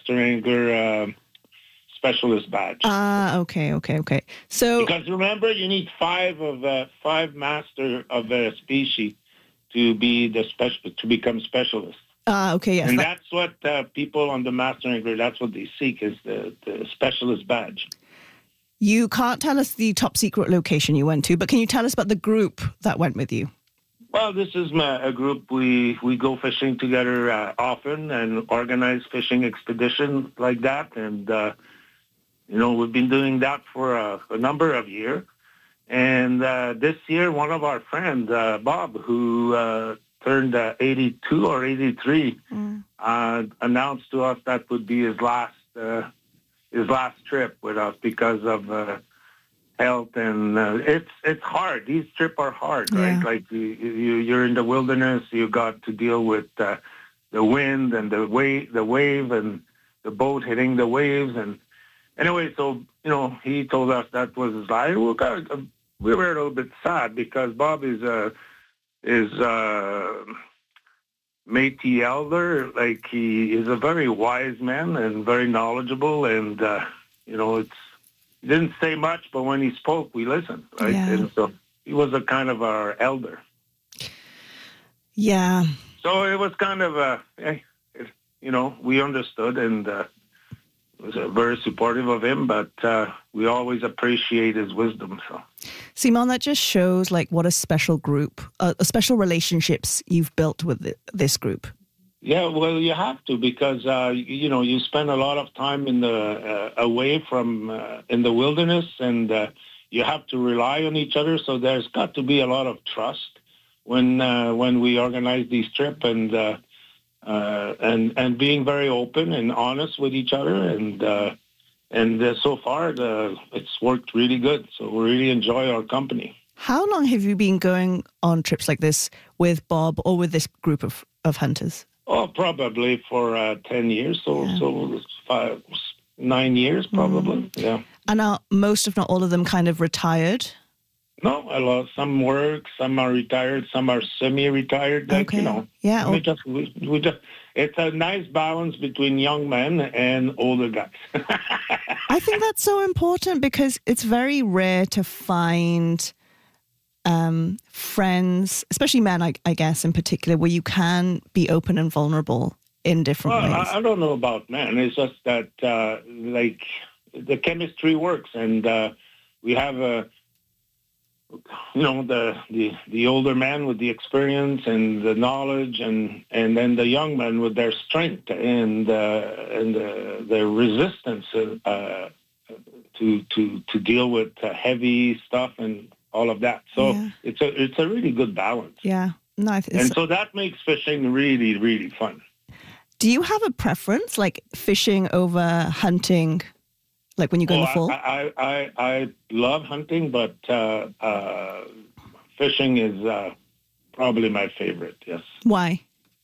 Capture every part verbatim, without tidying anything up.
Master Angler uh, Specialist badge. Ah, okay, okay, okay. So because remember, you need five of uh, five master of a species to be the special to become specialist. Ah, okay, yes. And that- that's what uh, people on the Master Angler, that's what they seek, is the, the specialist badge. You can't tell us the top secret location you went to, but can you tell us about the group that went with you? Well, this is my, a group. We we go fishing together uh, often and organize fishing expeditions like that. And, uh, you know, we've been doing that for a, a number of years. And uh, this year, one of our friends, uh, Bob, who uh, turned uh, eighty-two or eighty-three, mm. uh, announced to us that would be his last uh, his last trip with us because of uh, health. And uh, it's it's hard. These trips are hard, yeah. right? Like you, you, you're in the wilderness. You got to deal with uh, the wind and the wave, the wave, and the boat hitting the waves. And anyway, so you know, he told us that was his life. We got, we were a little bit sad because Bob is a is a Métis elder. Like he is a very wise man and very knowledgeable. And uh, you know, it's he didn't say much, but when he spoke, we listened, right? Yeah. And so he was a kind of our elder. Yeah. So it was kind of a, you know, we understood and. Uh, was uh, very supportive of him, but uh, we always appreciate his wisdom. So, Simon, that just shows like what a special group, uh, a special relationships you've built with the, this group. Yeah, well, you have to because uh, you, you know you spend a lot of time in the uh, away from uh, in the wilderness, and uh, you have to rely on each other. So there's got to be a lot of trust when uh, when we organize these trips, and. Uh, Uh, and and being very open and honest with each other, and uh, and uh, so far the, it's worked really good. So we really enjoy our company. How long have you been going on trips like this with Bob or with this group of, of hunters? Oh, probably for uh, ten years, so yeah. so five, nine years probably. Mm. Yeah. And are most, if not all of them, kind of retired? No, I love some work, some are retired, some are semi-retired. Like, okay. You know, yeah. We just, we, we just, it's a nice balance between young men and older guys. I think that's so important because it's very rare to find um, friends, especially men, I, I guess, in particular, where you can be open and vulnerable in different well, ways. I, I don't know about men. It's just that, uh, like, the chemistry works, and uh, we have a. You know, the, the the older man with the experience and the knowledge, and, and then the young man with their strength and uh, and uh, their resistance uh, to to to deal with uh, heavy stuff and all of that. So yeah. it's a it's a really good balance. Yeah, no, and so that makes fishing really really fun. Do you have a preference, like fishing over hunting? Like when you go oh, in the fall? I, I, I, I love hunting, but uh, uh, fishing is uh, probably my favorite, yes. Why?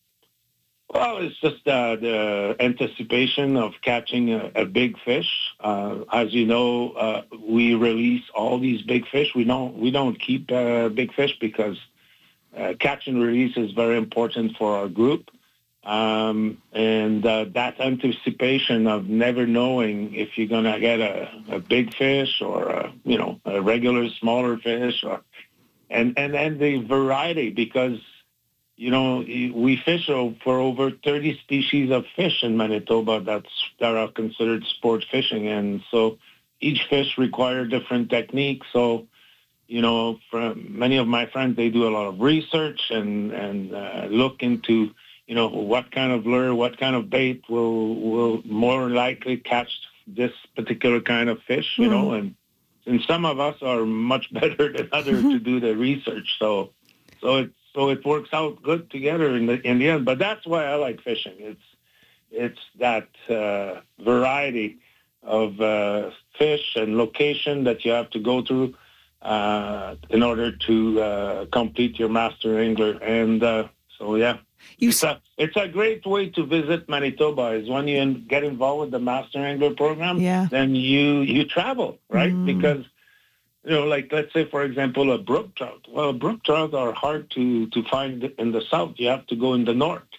Well, it's just uh, the anticipation of catching a, a big fish. Uh, as you know, uh, we release all these big fish. We don't, we don't keep uh, big fish because uh, catch and release is very important for our group. Um, and uh, that anticipation of never knowing if you're going to get a, a big fish or, a, you know, a regular smaller fish, or and, and, and the variety, because, you know, we fish for over thirty species of fish in Manitoba that's, that are considered sport fishing. And so each fish requires different techniques. So, you know, for many of my friends, they do a lot of research and, and uh, look into you know, what kind of lure, what kind of bait will will more likely catch this particular kind of fish, you mm. know, and and some of us are much better than others to do the research. So so it so it works out good together in the in the end. But that's why I like fishing. It's it's that uh, variety of uh, fish and location that you have to go through uh, in order to uh, complete your master angler. And uh, so yeah. You it's, a, it's a great way to visit Manitoba is when you get involved with the Master Angler program, yeah. then you, you travel, right? Mm. Because, you know, like, let's say, for example, a brook trout. Well, brook trout are hard to, to find in the south. You have to go in the north.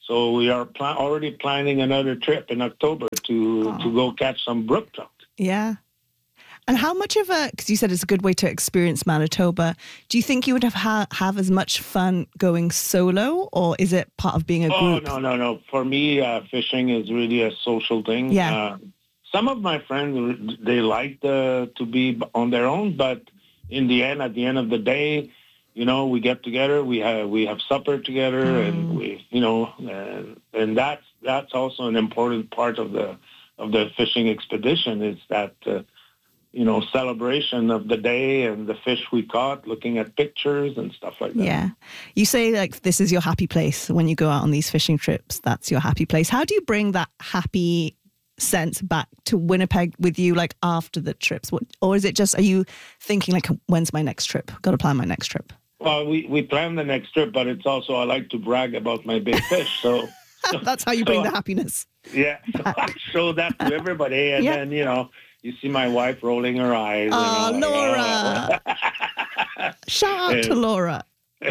So we are pl- already planning another trip in October to Aww. to go catch some brook trout. Yeah. And how much of a, because you said it's a good way to experience Manitoba, do you think you would have ha- have as much fun going solo, or is it part of being a Oh, group? no, no, no. For me, uh, fishing is really a social thing. Yeah. Uh, some of my friends, they like the, to be on their own, but in the end, at the end of the day, you know, we get together, we have we have supper together, mm. and we, you know, and, and that's that's also an important part of the of the fishing expedition is that, uh, you know, celebration of the day and the fish we caught, looking at pictures and stuff like that. Yeah. You say like this is your happy place when you go out on these fishing trips. That's your happy place. How do you bring that happy sense back to Winnipeg with you, like after the trips? What, or is it just, are you thinking like, when's my next trip? Got to plan my next trip. Well, we, we plan the next trip, but it's also, I like to brag about my big fish. So that's how you bring so, the happiness. Yeah. So I show that to everybody. And yeah. then, you know, you see my wife rolling her eyes. Oh, you know, Laura. Like, oh. Shout out yeah. to Laura.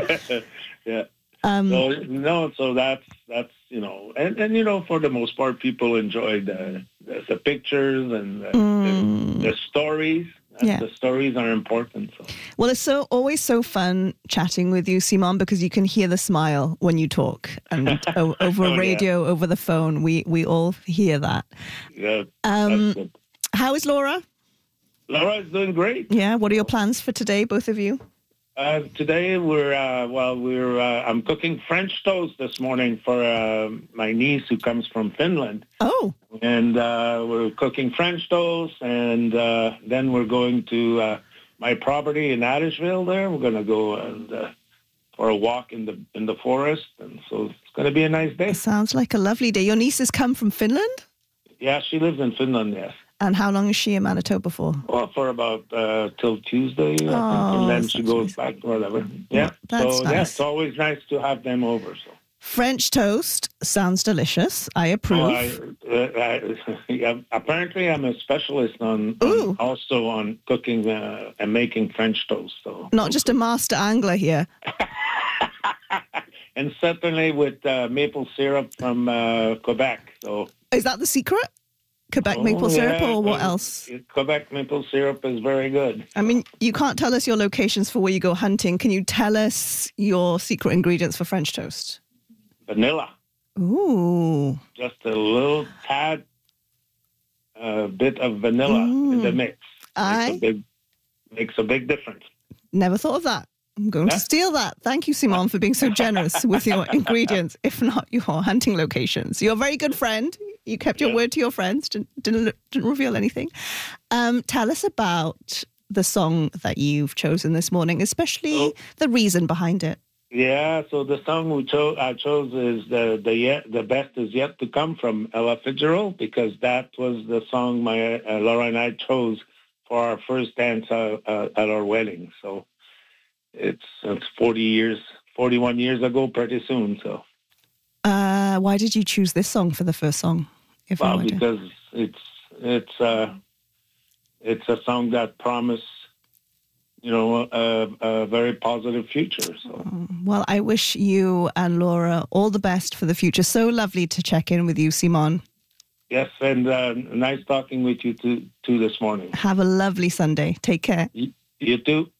yeah. Um, so, no, so that's, that's, you know, and, and, you know, for the most part, people enjoy the, the, the pictures and the, mm. the, the stories. Yeah. The stories are important. So. Well, it's so always so fun chatting with you, Simon, because you can hear the smile when you talk, and o- over oh, radio, yeah. over the phone, we we all hear that. Yeah. Um, how is Laura? Laura is doing great. Yeah. What are your plans for today, both of you? Uh, today we're uh, well, we're uh, I'm cooking French toast this morning for uh, my niece who comes from Finland. Oh. And uh, we're cooking French toast, and uh, then we're going to uh, my property in Adishville. There, we're going to go and uh, for a walk in the in the forest, and so it's going to be a nice day. It sounds like a lovely day. Your niece has come from Finland? Yeah, she lives in Finland. Yes. And how long is she in Manitoba for? Well, for about uh, till Tuesday, I oh, think, and then she goes nice. back or whatever. Yeah, that's so nice. yeah, it's always nice to have them over. So. French toast sounds delicious. I approve. Oh, I, uh, I, yeah, apparently, I'm a specialist on, on also on cooking uh, and making French toast. So not just a master angler here. And certainly with uh, maple syrup from uh, Quebec. So is that the secret? Quebec oh, maple syrup, yeah, or what else? Quebec maple syrup is very good. I mean, you can't tell us your locations for where you go hunting. Can you tell us your secret ingredients for French toast? Vanilla. Ooh. Just a little tad uh, bit of vanilla mm. in the mix. I... Makes a big, makes a big difference. Never thought of that. I'm going yeah. to steal that. Thank you, Simon, for being so generous with your ingredients, if not your hunting locations. You're a very good friend. You kept your yeah. word to your friends, didn't, didn't, didn't reveal anything. Um, tell us about the song that you've chosen this morning, especially oh. the reason behind it. Yeah, so the song we cho- I chose is the the yet, the best is yet to come from Ella Fitzgerald, because that was the song my uh, Laura and I chose for our first dance uh, uh, at our wedding. So it's it's forty years, forty-one years ago, pretty soon. So uh, why did you choose this song for the first song? If well, because it's it's uh, it's a song that promised, you know, a, a very positive future. So, well, I wish you and Laura all the best for the future. So lovely to check in with you, Simon. Yes, and uh, nice talking with you too, too this morning. Have a lovely Sunday. Take care. You, you too.